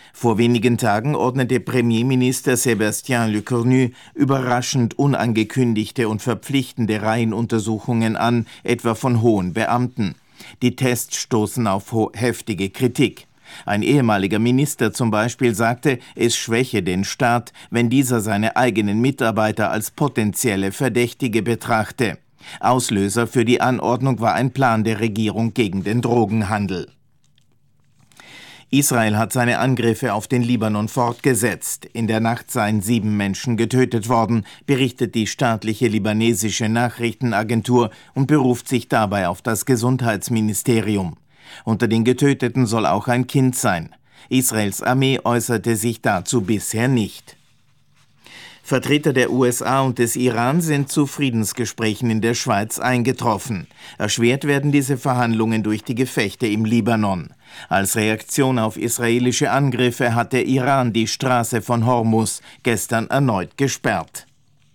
Vor wenigen Tagen ordnete Premierminister Sébastien Lecornu überraschend unangekündigte und verpflichtende Reihenuntersuchungen an, etwa von hohen Beamten. Die Tests stoßen auf heftige Kritik. Ein ehemaliger Minister zum Beispiel sagte, es schwäche den Staat, wenn dieser seine eigenen Mitarbeiter als potenzielle Verdächtige betrachte. Auslöser für die Anordnung war ein Plan der Regierung gegen den Drogenhandel. Israel hat seine Angriffe auf den Libanon fortgesetzt. In der Nacht seien 7 Menschen getötet worden, berichtet die staatliche libanesische Nachrichtenagentur und beruft sich dabei auf das Gesundheitsministerium. Unter den Getöteten soll auch ein Kind sein. Israels Armee äußerte sich dazu bisher nicht. Vertreter der USA und des Iran sind zu Friedensgesprächen in der Schweiz eingetroffen. Erschwert werden diese Verhandlungen durch die Gefechte im Libanon. Als Reaktion auf israelische Angriffe hat der Iran die Straße von Hormuz gestern erneut gesperrt.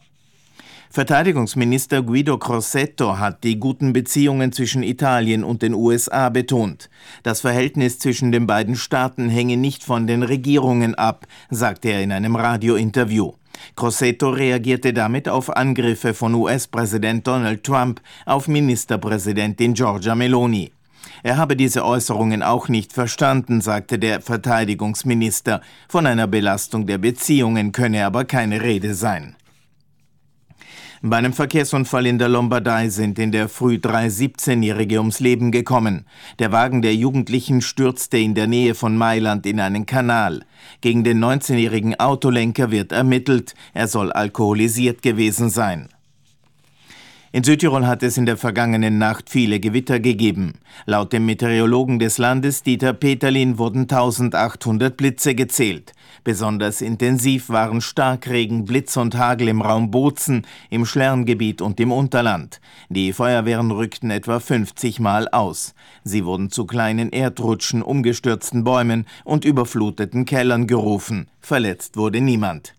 Verteidigungsminister Guido Crosetto hat die guten Beziehungen zwischen Italien und den USA betont. Das Verhältnis zwischen den beiden Staaten hänge nicht von den Regierungen ab, sagte er in einem Radiointerview. Crosetto reagierte damit auf Angriffe von US-Präsident Donald Trump auf Ministerpräsidentin Giorgia Meloni. Er habe diese Äußerungen auch nicht verstanden, sagte der Verteidigungsminister. Von einer Belastung der Beziehungen könne aber keine Rede sein. Bei einem Verkehrsunfall in der Lombardei sind in der Früh 3 17-Jährige ums Leben gekommen. Der Wagen der Jugendlichen stürzte in der Nähe von Mailand in einen Kanal. Gegen den 19-jährigen Autolenker wird ermittelt. Er soll alkoholisiert gewesen sein. In Südtirol hat es in der vergangenen Nacht viele Gewitter gegeben. Laut dem Meteorologen des Landes, Dieter Peterlin, wurden 1800 Blitze gezählt. Besonders intensiv waren Starkregen, Blitz und Hagel im Raum Bozen, im Schlerngebiet und im Unterland. Die Feuerwehren rückten etwa 50 Mal aus. Sie wurden zu kleinen Erdrutschen, umgestürzten Bäumen und überfluteten Kellern gerufen. Verletzt wurde niemand.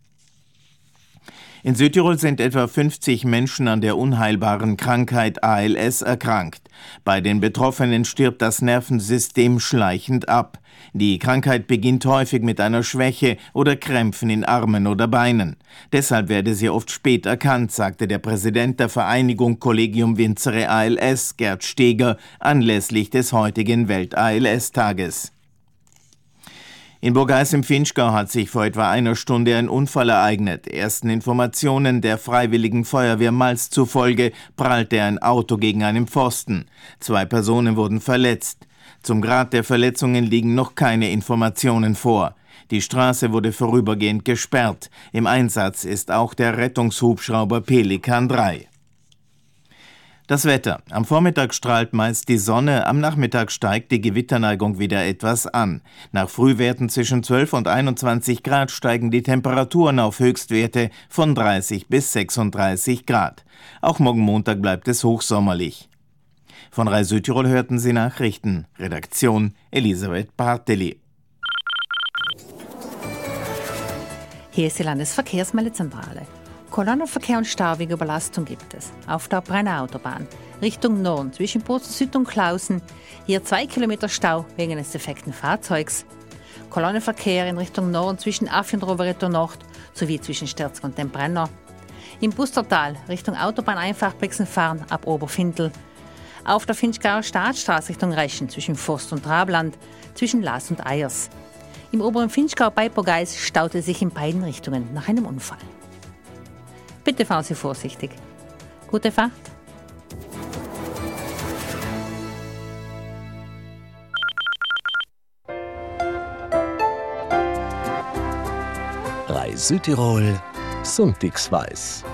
In Südtirol sind etwa 50 Menschen an der unheilbaren Krankheit ALS erkrankt. Bei den Betroffenen stirbt das Nervensystem schleichend ab. Die Krankheit beginnt häufig mit einer Schwäche oder Krämpfen in Armen oder Beinen. Deshalb werde sie oft spät erkannt, sagte der Präsident der Vereinigung Collegium Vincere ALS, Gerd Steger, anlässlich des heutigen Welt-ALS-Tages. In Burgeis im Vinschgau hat sich vor etwa einer Stunde ein Unfall ereignet. Ersten Informationen der Freiwilligen Feuerwehr Malz zufolge prallte ein Auto gegen einen Pfosten. 2 Personen wurden verletzt. Zum Grad der Verletzungen liegen noch keine Informationen vor. Die Straße wurde vorübergehend gesperrt. Im Einsatz ist auch der Rettungshubschrauber Pelikan 3. Das Wetter. Am Vormittag strahlt meist die Sonne, am Nachmittag steigt die Gewitterneigung wieder etwas an. Nach Frühwerten zwischen 12 und 21 Grad steigen die Temperaturen auf Höchstwerte von 30 bis 36 Grad. Auch morgen Montag bleibt es hochsommerlich. Von Rai Südtirol hörten Sie Nachrichten. Redaktion Elisabeth Barteli. Hier ist die Landesverkehrsmeldezentrale. Kolonnenverkehr und Stau wegen Überlastung gibt es. Auf der Brenner Autobahn Richtung Norden zwischen Bozen Süd und Klausen. Hier 2 Kilometer Stau wegen eines defekten Fahrzeugs. Kolonnenverkehr in Richtung Norden zwischen Affi und Rovereto Nord sowie zwischen Sterzg und dem Brenner. Im Bustertal Richtung Autobahneinfach Brixenfahren ab Oberfindl. Auf der Vinschgauer Staatsstraße Richtung Reschen zwischen Forst und Trabland, zwischen Laas und Eyers. Im oberen Vinschgau bei Burgeis staute sich in beiden Richtungen nach einem Unfall. Bitte fahren Sie vorsichtig. Gute Fahrt. Rai Südtirol, Sonntagsweis.